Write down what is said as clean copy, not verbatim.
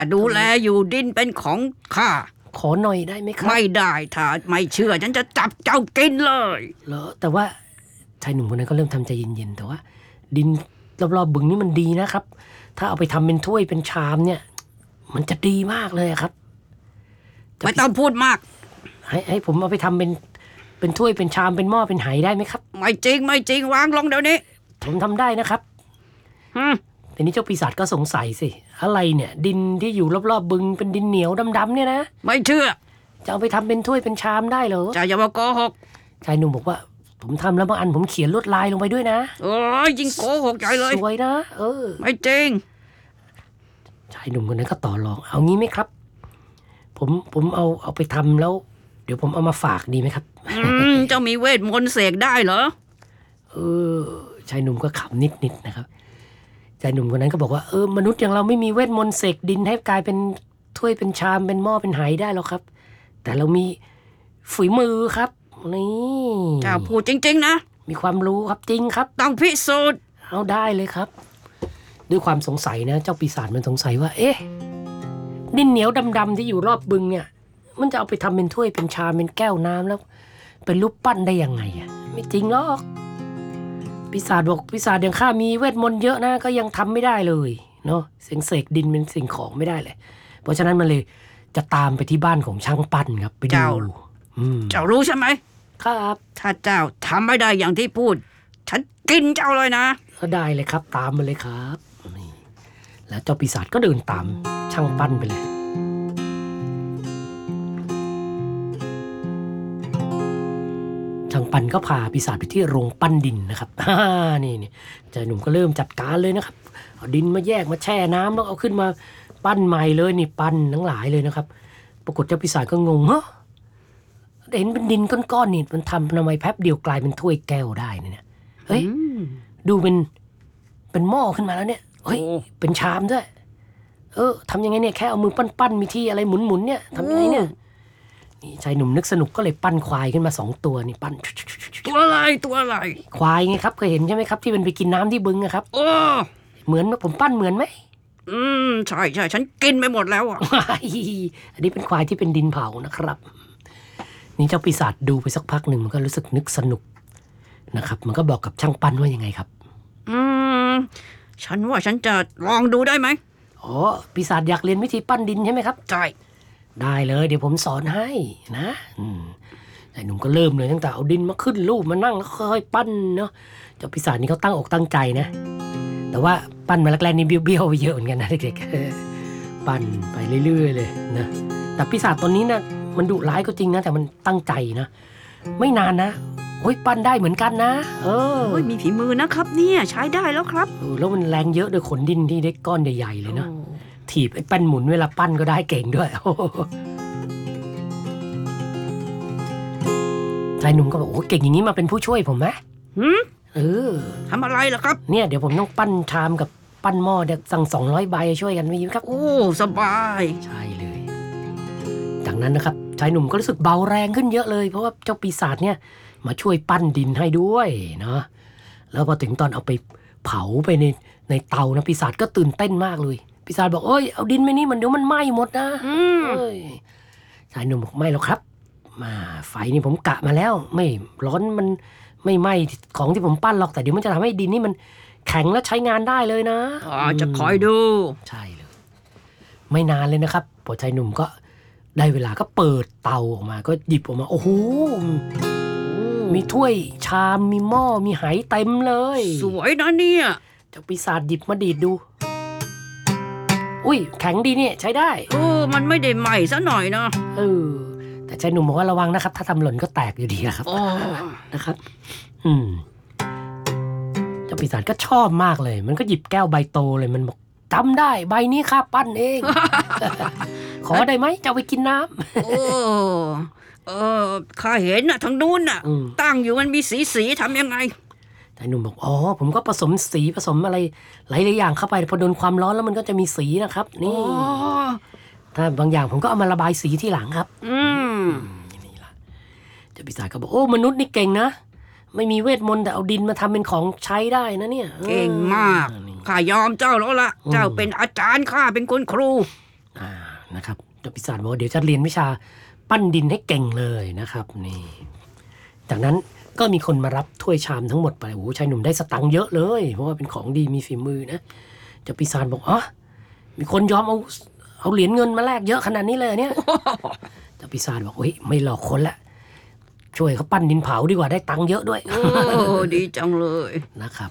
ดูแลอยู่ดินเป็นของข้าขอหน่อยได้ไหมครับไม่ได้ถ้าไม่เชื่อฉันจะจับเจ้ากินเลยเหรอแต่ว่าชายหนุ่มคนนั้นก็เริ่มทำใจเย็นๆแต่ว่าดินรอบๆบึงนี่มันดีนะครับถ้าเอาไปทำเป็นถ้วยเป็นชามเนี่ยมันจะดีมากเลยครับไม่ต้องพูดมากให้ผมเอาไปทำเป็นถ้วยเป็นชามเป็นหม้อเป็นไหได้ไหมครับไม่จริงวางลงเดี๋ยวนี้ผมทำได้นะครับทีนี้เจ้าปีศาจก็สงสัยสิอะไรเนี่ยดินที่อยู่รอบๆบึงเป็นดินเหนียวดำๆเนี่ยนะไม่เชื่อจะเอาไปทำเป็นถ้วยเป็นชามได้เหรออย่ามาโกหกชายหนุ่มบอกว่าผมทำแล้วบางอันผมเขียนลวดลายลงไปด้วยนะโอ้ยยิ่งโกหกใหญ่เลยสวยนะไม่จริงชายหนุ่มคนนั้นก็ต่อรองเอางี้ไหมครับผมเอาไปทำแล้วเดี๋ยวผมเอามาฝากดีไหมครับเจ้ามีเวทมนต์เสกได้เหรอชายหนุ่มก็ขำนิดนะครับชายหนุ่มคนนั้นก็บอกว่ามนุษย์อย่างเราไม่มีเวทมนต์เสกดินให้กลายเป็นถ้วยเป็นชามเป็นหม้อเป็นไหได้หรอกครับแต่เรามีฝีมือครับนี่เจ้าพูดจริงๆนะมีความรู้ครับจริงครับต้องพิสูจน์เอาได้เลยครับด้วยความสงสัยนะเจ้าปีศาจมันสงสัยว่าดินเหนียวดำๆที่อยู่รอบบึงเนี่ยมันจะเอาไปทำเป็นถ้วยเป็นชามเป็นแก้วน้ำแล้วเป็นรูปปั้นได้ยังไงอ่ะไม่จริงหรอกปีศาจบอกปีศาจอย่างข้ามีเวทมนต์เยอะนะก็ยังทำไม่ได้เลยเนาะเสกดินเป็นสิ่งของไม่ได้เลยเพราะฉะนั้นมันเลยจะตามไปที่บ้านของช่างปั้นครับไปดูเจ้ารู้ใช่ไหมครับถ้าเจ้าทำไม่ได้อย่างที่พูดฉันกินเจ้าเลยนะก็ได้เลยครับตามมาเลยครับนี่แล้วเจ้าปีศาจก็เดินตามช่างปั้นไปเลยช่างปั้นก็พาปีศาจไปที่โรงปั้นดินนะครับนี่ชายหนุ่มก็เริ่มจัดการเลยนะครับเอาดินมาแยกมาแช่น้ำแล้วเอาขึ้นมาปั้นใหม่เลยนี่ปั้นทั้งหลายเลยนะครับปรากฏเจ้าปีศาจก็งงเห็นเป็นดินก้อนๆนี่มันทำไมแป๊บเดียวกลายเป็นถ้วยแก้วได้เนี่ยเฮ้ยดูเป็นหม้อขึ้นมาแล้วเนี่ยเฮ้ยเป็นชามด้วยทำยังไงเนี่ยแค่เอามือปั้นมีที่อะไรหมุนเนี่ยทำยังไงเนี่ยนี่ชายหนุ่มนึกสนุกก็เลยปั้นควายขึ้นมา2ตัวนี่ปั้นตัวอะไรควายไงครับเคยเห็นใช่ไหมครับที่มันไปกินน้ำที่บึงนะครับเหมือนผมปั้นเหมือนไหมใช่ฉันกินไปหมดแล้วอ่ะอันนี้เป็นควายที่เป็นดินเผานะครับนี่เจ้าปีศาจดูไปสักพักหนึ่งมันก็รู้สึกนึกสนุกนะครับมันก็บอกกับช่างปั้นว่ายังไงครับฉันว่าฉันจะลองดูได้ไหมปีศาจอยากเรียนวิธีปั้นดินใช่ไหมครับใช่ได้เลยเดี๋ยวผมสอนให้นะไอ้หนุ่มก็เริ่มเลยตั้งแต่เอาดินมาขึ้นรูปมานั่งแล้วค่อยปั้นเนาะเจ้าปีศาจนี่เขาตั้งอกตั้งใจนะแต่ว่าปั้นมาแรกๆนี่เบี้ยวๆไปเยอะเหมือนกันนะเด็กๆปั้นไปเรื่อยๆเลยนะแต่ปีศาจตัวนี้นะมันดุร้ายก็จริงนะแต่มันตั้งใจนะไม่นานนะปั้นได้เหมือนกันนะมีฝีมือนะครับเนี่ยใช้ได้แล้วครับแล้วมันแรงเยอะโดยขนดินที่ได้ก้อนใหญ่ๆเลยนะถีบไอ้ปั้นหมุนเวลาปั้นก็ได้เก่งด้วยชายหนุ่มก็บอกเก่งอย่างนี้มาเป็นผู้ช่วยผมไหมทำอะไรล่ะครับเนี่ยเดี๋ยวผมต้องปั้นชามกับปั้นหม้อเดี๋ยวสั่ง200 ใบช่วยกันไหมครับสบายใช่เลยจากนั้นนะครับชายหนุ่มก็รู้สึกเบาแรงขึ้นเยอะเลยเพราะว่าเจ้าปีศาจเนี่ยมาช่วยปั้นดินให้ด้วยเนาะแล้วพอถึงตอนเอาไปเผาไปในเตานะปีศาจก็ตื่นเต้นมากเลยปีศาจบอกเอาดินไปนี่มันเดี๋ยวมันไหม้หมดนะชายหนุ่มบอกไม่หรอกครับไฟนี่ผมกะมาแล้วไม่ร้อนมันไม่ไหม้ของที่ผมปั้นหรอกแต่เดี๋ยวมันจะทำให้ดินนี่มันแข็งและใช้งานได้เลยนะจะคอยดูใช่เลยไม่นานเลยนะครับพอชายหนุ่มก็ได้เวลาก็เปิดเตาออกมาก็หยิบออกมาโอ้โหมีถ้วยชามมีหม้อมีไหเต็มเลยสวยนะเนี่ยเจ้าปีศาจหยิบมาดีดดูแข็งดีเนี่ยใช้ได้มันไม่ได้ใหม่ซะหน่อยนะแต่ชายหนุ่มบอกว่าระวังนะครับถ้าทำหล่นก็แตกอยู่ดีครับนะครับเจ้าปีศาจก็ชอบมากเลยมันก็หยิบแก้วใบโตเลยมันบอกจำได้ใบนี้ข้าปั้นเอง ขอได้ไหมจะเอาไปกินน้ำข้าเห็นน่ะทางนู้นน่ะตั้งอยู่มันมีสีทำยังไงชายหนุ่มบอกผมก็ผสมสีผสมอะไรหลายๆอย่างเข้าไปพอโดนความร้อนแล้วมันก็จะมีสีนะครับนี่ถ้าบางอย่างผมก็เอามาระบายสีที่หลังครับนี่ล่ะเจ้าปีศาจก็บอกมนุษย์นี่เก่งนะไม่มีเวทมนต์แต่เอาดินมาทำเป็นของใช้ได้นะเนี่ยเก่งมากข้ายอมเจ้าแล้วล่ะเจ้าเป็นอาจารย์ข้าเป็นคุณครูนะครับเจ้าปีศาจบอกว่าเดี๋ยวจะเรียนวิชาปั้นดินให้เก่งเลยนะครับนี่จากนั้นก็มีคนมารับถ้วยชามทั้งหมดไปโอ้โหชายหนุ่มได้สตังค์เยอะเลยเพราะว่าเป็นของดีมีฝีมือนะเจ้าปีศาจบอกอ๋อมีคนยอมเอาเหรียญเงินมาแลกเยอะขนาดนี้เลยเนี่ยเจ้าปีศาจบอกเฮ้ยไม่หลอกคนละช่วยเขาปั้นดินเผาดีกว่าได้ตังค์เยอะด้วยโอ้ดีจังเลยนะครับ